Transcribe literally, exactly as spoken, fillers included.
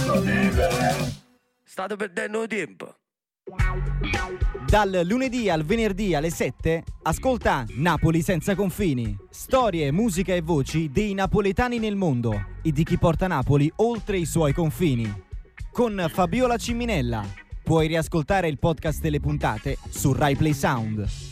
State perdendo tempo. Dal lunedì al venerdì alle sette, ascolta Napoli senza confini. Storie, musica e voci dei napoletani nel mondo e di chi porta Napoli oltre i suoi confini. Con Fabiola Ciminella. Puoi riascoltare il podcast e le puntate su Rai Play Sound.